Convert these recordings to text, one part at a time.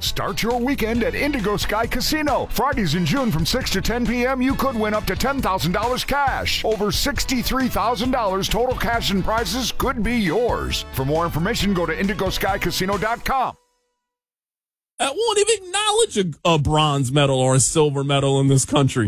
Start your weekend at Indigo Sky Casino. Fridays in June from 6 to 10 p.m., you could win up to $10,000 cash. Over $63,000 total cash and prizes could be yours. For more information, go to IndigoSkyCasino.com. I won't even acknowledge a bronze medal or a silver medal in this country.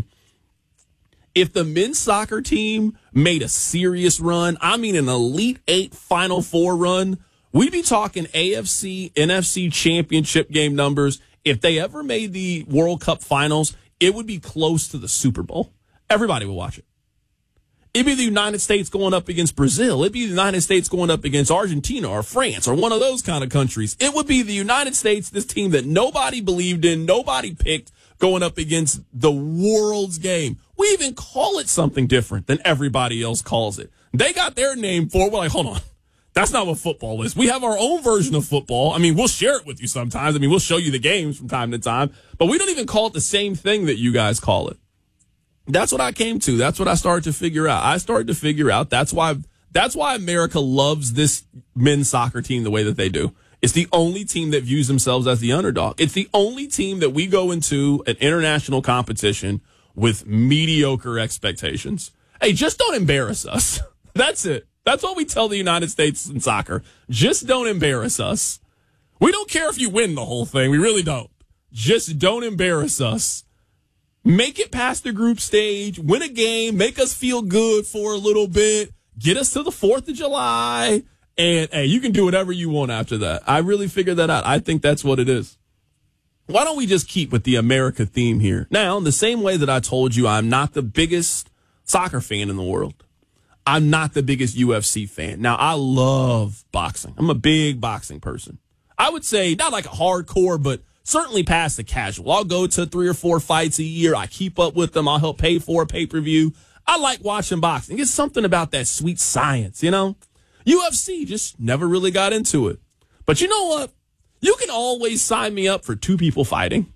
If the men's soccer team made a serious run, I mean an Elite Eight Final Four run, we'd be talking AFC, NFC championship game numbers. If they ever made the World Cup finals, it would be close to the Super Bowl. Everybody would watch it. It'd be the United States going up against Brazil. It'd be the United States going up against Argentina or France or one of those kind of countries. It would be the United States, this team that nobody believed in, nobody picked, going up against the world's game. We even call it something different than everybody else calls it. They got their name for it. We're like, hold on. That's not what football is. We have our own version of football. I mean, we'll share it with you sometimes. I mean, we'll show you the games from time to time, but we don't even call it the same thing that you guys call it. That's what I came to. That's what I started to figure out. I started to figure out that's why America loves this men's soccer team the way that they do. It's the only team that views themselves as the underdog. It's the only team that we go into an international competition with mediocre expectations. Hey, just don't embarrass us. That's it. That's what we tell the United States in soccer. Just don't embarrass us. We don't care if you win the whole thing. We really don't. Just don't embarrass us. Make it past the group stage, win a game, make us feel good for a little bit, get us to the 4th of July, and hey, you can do whatever you want after that. I really figured that out. I think that's what it is. Why don't we just keep with the America theme here? Now, in the same way that I told you I'm not the biggest soccer fan in the world, I'm not the biggest UFC fan. Now, I love boxing. I'm a big boxing person. I would say not like a hardcore, but certainly past the casual. I'll go to 3 or 4 fights a year. I keep up with them. I'll help pay for a pay-per-view. I like watching boxing. It's something about that sweet science, you know? UFC just never really got into it. But you know what? You can always sign me up for 2 people fighting.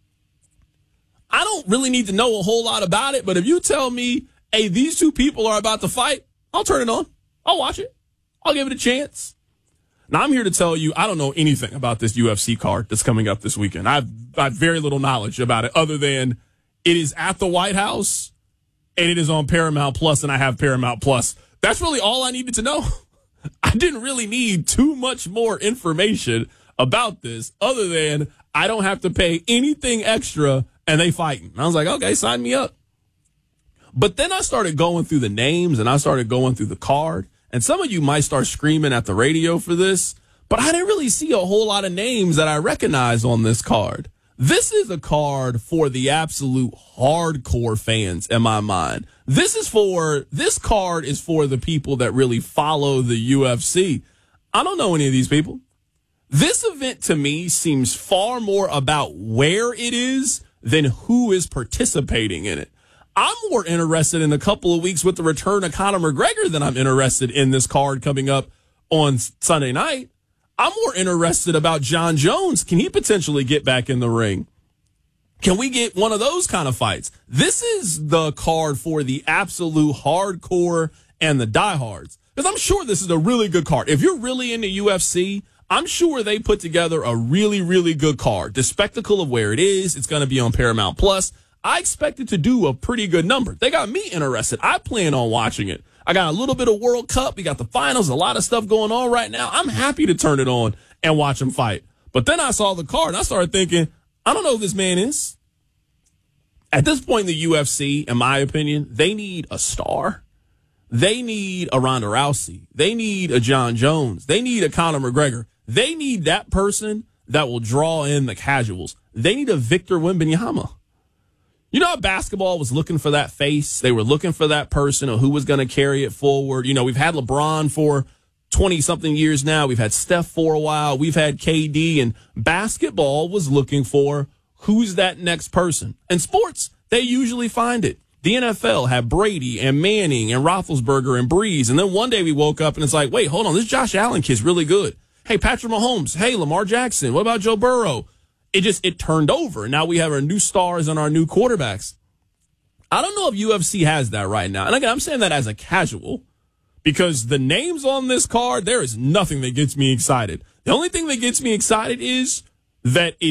I don't really need to know a whole lot about it, but if you tell me, hey, these 2 people are about to fight, I'll turn it on. I'll watch it. I'll give it a chance. Now, I'm here to tell you I don't know anything about this UFC card that's coming up this weekend. I've very little knowledge about it other than it is at the White House and it is on Paramount Plus, and I have Paramount Plus. That's really all I needed to know. I didn't really need too much more information about this other than I don't have to pay anything extra and they fighting. And I was like, okay, sign me up. But then I started going through the names and I started going through the card. And some of you might start screaming at the radio for this, but I didn't really see a whole lot of names that I recognize on this card. This is a card for the absolute hardcore fans in my mind. This card is for the people that really follow the UFC. I don't know any of these people. This event to me seems far more about where it is than who is participating in it. I'm more interested in a couple of weeks with the return of Conor McGregor than I'm interested in this card coming up on Sunday night. I'm more interested about John Jones. Can he potentially get back in the ring? Can we get one of those kind of fights? This is the card for the absolute hardcore and the diehards. Because I'm sure this is a really good card. If you're really into UFC, I'm sure they put together a really, really good card. The spectacle of where it is, it's going to be on Paramount Plus. I expect it to do a pretty good number. They got me interested. I plan on watching it. I got a little bit of World Cup. We got the finals, a lot of stuff going on right now. I'm happy to turn it on and watch them fight. But then I saw the card and I started thinking, I don't know who this man is. At this point in the UFC, in my opinion, they need a star. They need a Ronda Rousey. They need a John Jones. They need a Conor McGregor. They need that person that will draw in the casuals. They need a Victor Wembanyama. You know how basketball was looking for that face? They were looking for that person or who was going to carry it forward. You know, we've had LeBron for 20-something years now. We've had Steph for a while. We've had KD. And basketball was looking for who's that next person. In sports, they usually find it. The NFL had Brady and Manning and Roethlisberger and Breeze. And then one day we woke up and it's like, wait, hold on. This Josh Allen kid's really good. Hey, Patrick Mahomes. Hey, Lamar Jackson. What about Joe Burrow? It turned over. Now we have our new stars and our new quarterbacks. I don't know if UFC has that right now. And again, I'm saying that as a casual because the names on this card, there is nothing that gets me excited. The only thing that gets me excited is that